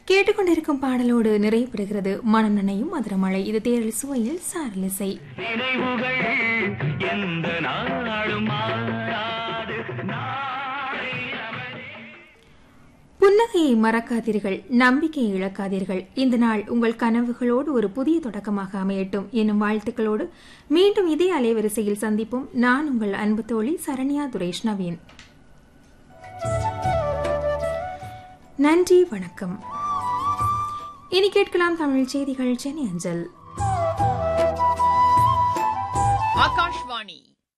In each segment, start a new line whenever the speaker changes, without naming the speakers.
கேட்டுக்கொண்டிருக்கும் பாடலோடு நிறைவு பெறுகிறது மனம் நனையும் மதுரமழை. இது தேரல் சுவையில் சாரலிசை. புன்னகையை மறக்காதீர்கள், நம்பிக்கையை இழக்காதீர்கள். இந்த நாள் உங்கள் கனவுகளோடு ஒரு புதிய தொடக்கமாக அமையட்டும் என்னும் வாழ்த்துக்களோடு மீண்டும் இதே அலைவரிசையில் சந்திப்போம். நான் உங்கள் அன்பு தோழி சரண்யா துரேஷ் நவீன். நன்றி, வணக்கம். இனி கேட்கலாம் தமிழ் செய்திகள் சென்னை அஞ்சல்.
ஆகாஷ்வாணி.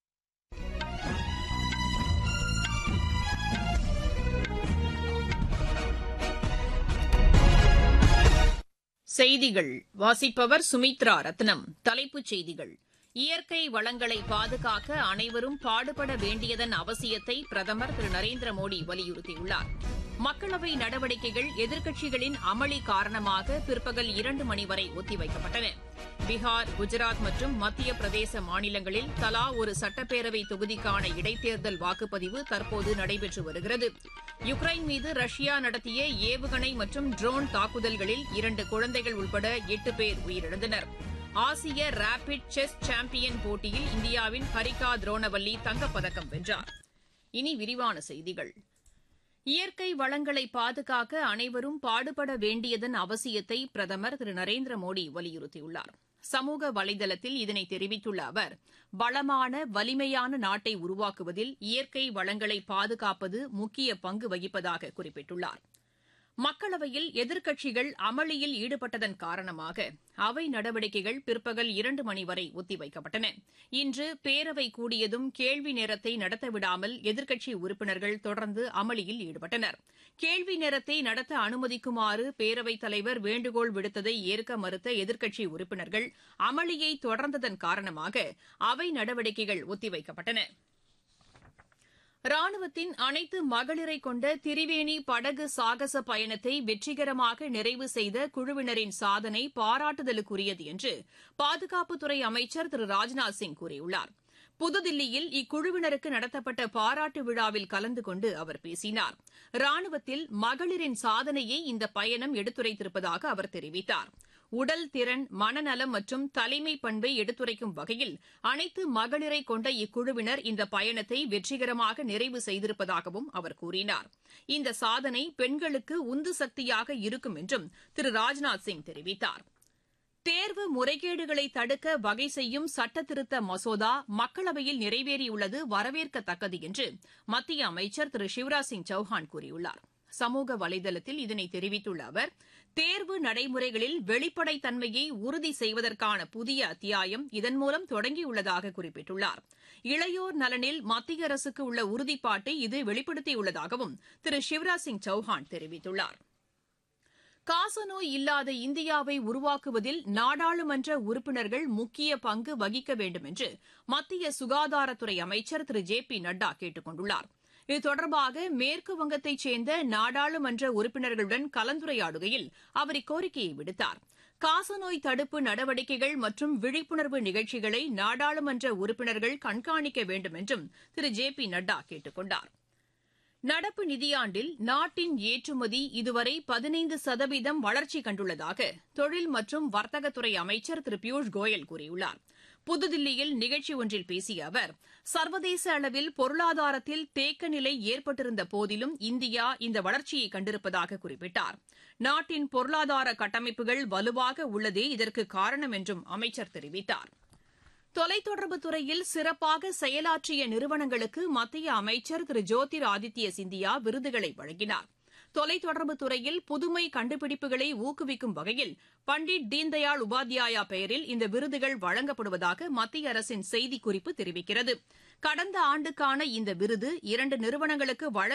செய்திகள் வாசிப்பவர் சுமித்ரா ரத்னம். தலைப்புச் செய்திகள்: இயற்கை வளங்களை பாதுகாக்க அனைவரும் பாடுபட வேண்டியதன் அவசியத்தை பிரதமர் திரு நரேந்திர மோடி வலியுறுத்தியுள்ளார். மக்களவை நடவடிக்கைகள் எதிர்க்கட்சிகளின் அமளி காரணமாக பிற்பகல் 2 மணி வரை ஒத்திவைக்கப்பட்டன. பீகார், குஜராத் மற்றும் மத்திய பிரதேச மாநிலங்களில் தலா ஒரு சட்டப்பேரவை தொகுதிக்கான இடைத்தேர்தல் வாக்குப்பதிவு தற்போது நடைபெற்று வருகிறது. யுக்ரைன் மீது ரஷ்யா நடத்திய ஏவுகணை மற்றும் ட்ரோன் தாக்குதல்களில் 2 குழந்தைகள் உட்பட 8 பேர் உயிரிழந்தனர். ஆசிய ரேபிட் செஸ் சாம்பியன் போட்டியில் இந்தியாவின் ஹரிகா துரோணவல்லி தங்கப்பதக்கம் வென்றார். இனி விரிவான செய்திகள். இயற்கை வளங்களை பாதுகாக்க அனைவரும் பாடுபட வேண்டியதன் அவசியத்தை பிரதமர் திரு நரேந்திர மோடி வலியுறுத்தியுள்ளார். சமூக வலைதளத்தில் இதனை தெரிவித்துள்ள அவர், வளமான வலிமையான நாட்டை உருவாக்குவதில் இயற்கை வளங்களை பாதுகாப்பது முக்கிய பங்கு வகிப்பதாக குறிப்பிட்டுள்ளார். மக்களவையில் எதிர்க்கட்சிகள் அமளியில் ஈடுபட்டதன் காரணமாக அவை நடவடிக்கைகள் பிற்பகல் 2 மணி வரை ஒத்திவைக்கப்பட்டன. இன்று பேரவை கூடியதும் கேள்வி நேரத்தை நடத்தவிடாமல் எதிர்க்கட்சி உறுப்பினர்கள் தொடர்ந்து அமளியில் ஈடுபட்டனர். கேள்வி நேரத்தை நடத்த அனுமதிக்குமாறு பேரவைத் தலைவர் வேண்டுகோள் விடுத்ததை ஏற்க மறுத்த எதிர்க்கட்சி உறுப்பினர்கள் அமளியை தொடர்ந்ததன் காரணமாக அவை நடவடிக்கைகள் ஒத்திவைக்கப்பட்டன. ராணுவத்தின் அனைத்து மகளிரை கொண்ட திரிவேணி படகு சாகச பயணத்தை வெற்றிகரமாக நிறைவு செய்த குழுவினரின் சாதனை பாராட்டுதலுக்குரியது என்று பாதுகாப்புத்துறை அமைச்சர் திரு ராஜ்நாத் சிங் கூறியுள்ளார். புதுதில்லியில் இக்குழுவினருக்கு நடத்தப்பட்ட பாராட்டு விழாவில் கலந்து கொண்டு அவர் பேசினார். ராணுவத்தில் மகளிரின் சாதனையை இந்த பயணம் எடுத்துரைத்திருப்பதாக அவர் தெரிவித்தார். உடல் திறன், மனநலம் மற்றும் தலைமை பண்பை எடுத்துரைக்கும் வகையில் அனைத்து மகளிரை கொண்ட இக்குழுவினர் இந்த பயணத்தை வெற்றிகரமாக நிறைவு செய்திருப்பதாகவும் அவர் கூறினார். இந்த சாதனை பெண்களுக்கு உந்து சக்தியாக இருக்கும் என்றும் திரு ராஜ்நாத் சிங் தெரிவித்தார். தேர்வு முறைகேடுகளை தடுக்க வகை செய்யும் சட்டத்திருத்த மசோதா மக்களவையில் நிறைவேறியுள்ளது வரவேற்கத்தக்கது என்று மத்திய அமைச்சர் திரு சிவராஜ் சிங் சௌஹான் கூறியுள்ளார். சமூக வலைதளத்தில் இதனை தெரிவித்துள்ள அவர், தேர்வு நடைமுறைகளில் வெளிப்படைத்தன்மையை உறுதி செய்வதற்கான புதிய அத்தியாயம் இதன் மூலம் தொடங்கியுள்ளதாக குறிப்பிட்டுள்ளார். இளையோர் நலனில் மத்திய அரசுக்கு உள்ள உறுதிப்பாட்டை இது வெளிப்படுத்தியுள்ளதாகவும் திரு சிவராஜ் சிங் சௌஹான் தெரிவித்துள்ளார். காசநோய் இல்லாத இந்தியாவை உருவாக்குவதில் நாடாளுமன்ற உறுப்பினர்கள் முக்கிய பங்கு வகிக்க வேண்டும் என்று மத்திய சுகாதாரத்துறை அமைச்சர் திரு ஜே பி நட்டா கேட்டுக் கொண்டுள்ளார். இது தொடர்பாக மேற்குவங்கத்தைச் சேர்ந்த நாடாளுமன்ற உறுப்பினர்களுடன் கலந்துரையாடுகையில் அவர் இக்கோரிக்கையை விடுத்தார். காசநோய் தடுப்பு நடவடிக்கைகள் மற்றும் விழிப்புணர்வு நிகழ்ச்சிகளை நாடாளுமன்ற உறுப்பினர்கள் கண்காணிக்க வேண்டும் என்றும் திரு ஜே பி நட்டா கேட்டுக் கொண்டார். நடப்பு நிதியாண்டில் நாட்டின் ஏற்றுமதி இதுவரை 15% வளர்ச்சி கண்டுள்ளதாக தொழில் மற்றும் வர்த்தகத்துறை அமைச்சர் திரு பியூஷ் கோயல் கூறியுள்ளார். புதுதில்லியில் நிகழ்ச்சி ஒன்றில் பேசிய அவர், சர்வதேச அளவில் பொருளாதாரத்தில் தேக்க நிலை ஏற்பட்டிருந்த போதிலும் இந்தியா இந்த வளர்ச்சியை கண்டிருப்பதாக குறிப்பிட்டார். நாட்டின் பொருளாதார கட்டமைப்புகள் வலுவாக உள்ளதே இதற்கு காரணம் என்றும் அமைச்சர் தெரிவித்தார். தொலைத்தொடர்புத் துறையில் சிறப்பாக செயலாற்றிய நிறுவனங்களுக்கு மத்திய அமைச்சர் திரு ஜோதிர் ஆதித்ய சிந்தியா விருதுகளை வழங்கினார். தொலைத்தொடர்புத் துறையில் புதுமை கண்டுபிடிப்புகளை ஊக்குவிக்கும் வகையில் பண்டிட் தீன்தயாள் உபாத்யாயா பெயரில் இந்த விருதுகள் வழங்கப்படுவதாக மத்திய அரசின் செய்திக்குறிப்பு தெரிவிக்கிறது. கடந்த ஆண்டுக்கான இந்த விருது 2 நிறுவனங்களுக்கு